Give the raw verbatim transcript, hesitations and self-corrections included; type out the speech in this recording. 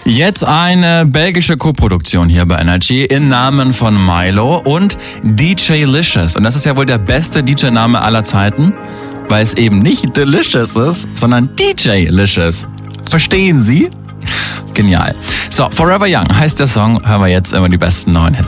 Jetzt eine belgische Koproduktion hier bei Energy im Namen von Milo und D J Licious. Und das ist ja wohl der beste D J-Name aller Zeiten, weil es eben nicht Delicious ist, sondern D J Licious. Verstehen Sie? Genial. So, Forever Young heißt der Song. Hören wir jetzt immer die besten neuen Hits.